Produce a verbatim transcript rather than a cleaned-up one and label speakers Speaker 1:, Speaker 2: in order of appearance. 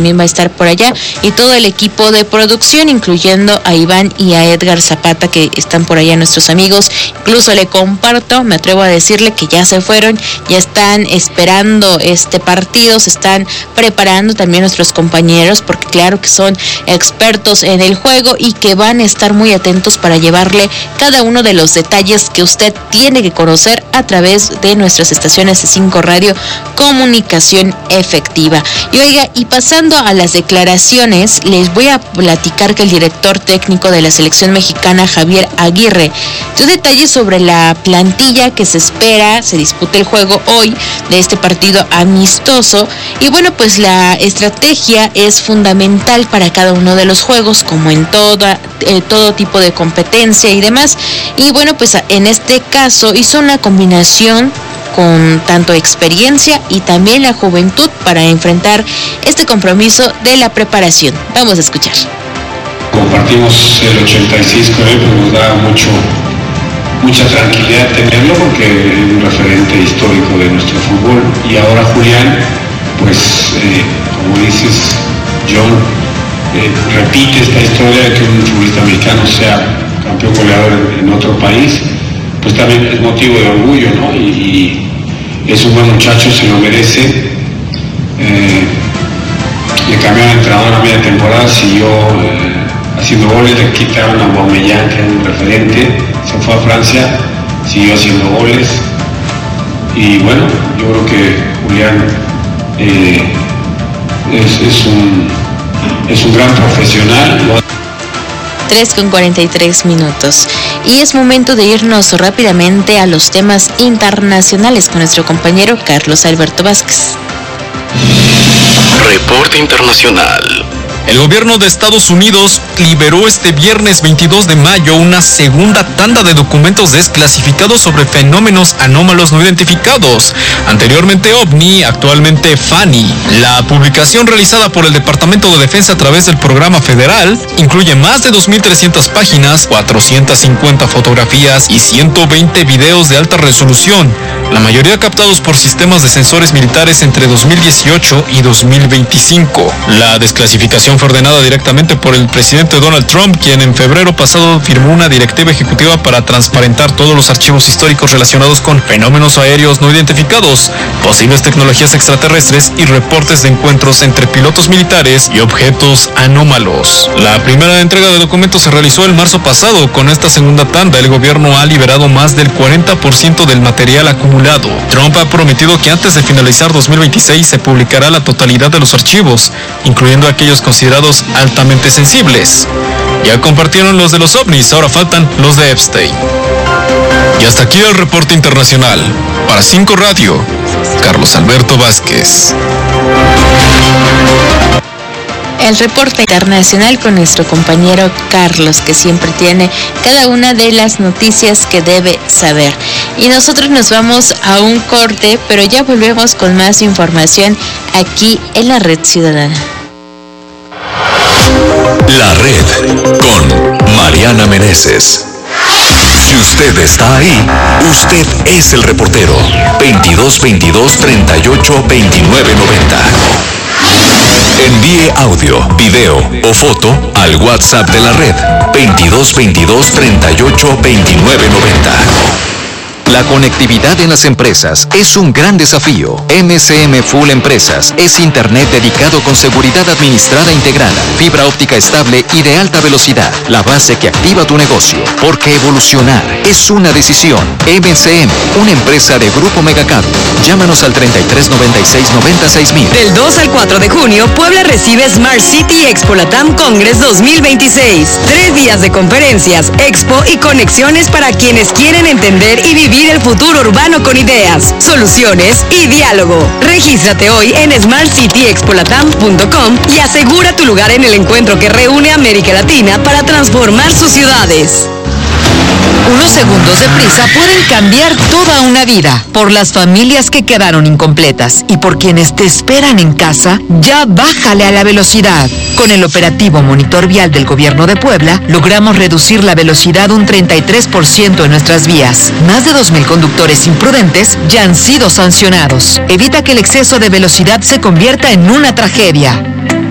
Speaker 1: también va a estar por allá, y todo el equipo de producción, incluyendo a Iván y a Edgar Zapata, que están por allá, nuestros amigos. Incluso le comparto, me atrevo a decirle que ya se fueron, ya están esperando este partido, se están preparando también nuestros compañeros, porque claro que son expertos en el juego y que van a estar muy atentos para llevarle cada uno de los detalles que usted tiene que conocer a través de nuestras estaciones de cinco Radio, comunicación efectiva. Y oiga, y pasando a las declaraciones, les voy a platicar que el director técnico de la selección mexicana, Javier Aguirre, dio detalles sobre la plantilla que se espera, se disputa el juego hoy de este partido amistoso, y bueno, pues la estrategia es fundamental para cada uno de los juegos, como en toda, eh, todo tipo de competencia y demás, y bueno, pues en este caso hizo una combinación con tanto experiencia y también la juventud para enfrentar este compromiso de la preparación. Vamos a escuchar.
Speaker 2: Compartimos el ochenta y seis con él, pues nos da mucho, mucha tranquilidad tenerlo, porque es un referente histórico de nuestro fútbol. Y ahora Julián, pues eh, como dices, John, eh, repite esta historia de que un futbolista mexicano sea campeón goleador en, en otro país, pues también es motivo de orgullo, ¿no? Y, y es un buen muchacho, se lo merece. Eh, le cambiaron de entrenador a media temporada, siguió eh, haciendo goles, le quitaron a Aubameyang, que era un referente, se fue a Francia, siguió haciendo goles. Y bueno, yo creo que Julián eh, es, es, un, es un gran profesional.
Speaker 1: tres con cuarenta y tres minutos. Y es momento de irnos rápidamente a los temas internacionales con nuestro compañero Carlos Alberto Vázquez.
Speaker 3: Reporte internacional.
Speaker 4: El gobierno de Estados Unidos liberó este viernes veintidós de mayo una segunda tanda de documentos desclasificados sobre fenómenos anómalos no identificados, anteriormente OVNI, actualmente FANI. La publicación realizada por el Departamento de Defensa a través del programa federal incluye más de dos mil trescientas páginas, cuatrocientas cincuenta fotografías y ciento veinte videos de alta resolución, la mayoría captados por sistemas de sensores militares entre dos mil dieciocho y dos mil veinticinco. La desclasificación fue ordenada directamente por el presidente Donald Trump, quien en febrero pasado firmó una directiva ejecutiva para transparentar todos los archivos históricos relacionados con fenómenos aéreos no identificados, posibles tecnologías extraterrestres y reportes de encuentros entre pilotos militares y objetos anómalos. La primera entrega de documentos se realizó el marzo pasado. Con esta segunda tanda, el gobierno ha liberado más del cuarenta por ciento del material acumulado. Trump ha prometido que antes de finalizar dos mil veintiséis se publicará la totalidad de los archivos, incluyendo aquellos considerados altamente sensibles. Ya compartieron los de los ovnis, ahora faltan los de Epstein. Y hasta aquí el reporte internacional. Para cinco Radio, Carlos Alberto Vázquez.
Speaker 1: El reporte internacional con nuestro compañero Carlos, que siempre tiene cada una de las noticias que debe saber. Y nosotros nos vamos a un corte, pero ya volvemos con más información aquí en la Red Ciudadana.
Speaker 3: La Red con Mariana Meneses. Si usted está ahí, usted es el reportero. veintidós veintidós treinta y ocho veintinueve noventa. Envíe audio, video o foto al WhatsApp de la red veintidós veintidós treinta y ocho veintinueve noventa. La conectividad en las empresas es un gran desafío. M C M Full Empresas es internet dedicado con seguridad administrada integrada, fibra óptica estable y de alta velocidad, la base que activa tu negocio. Porque evolucionar es una decisión. M C M, una empresa de Grupo Megacable. Llámanos al treinta y tres noventa y seis noventa y seis mil.
Speaker 5: Del dos al cuatro de junio, Puebla recibe Smart City Expo Latam Congress dos mil veintiséis. Tres días de conferencias, expo y conexiones para quienes quieren entender y vivir el futuro urbano con ideas, soluciones y diálogo. Regístrate hoy en smart city expo latam punto com y asegura tu lugar en el encuentro que reúne a América Latina para transformar sus ciudades.
Speaker 6: Unos segundos de prisa pueden cambiar toda una vida. Por las familias que quedaron incompletas y por quienes te esperan en casa, ya bájale a la velocidad. Con el operativo Monitor Vial del Gobierno de Puebla, logramos reducir la velocidad un treinta y tres por ciento en nuestras vías. Más de dos mil conductores imprudentes ya han sido sancionados. Evita que el exceso de velocidad se convierta en una tragedia.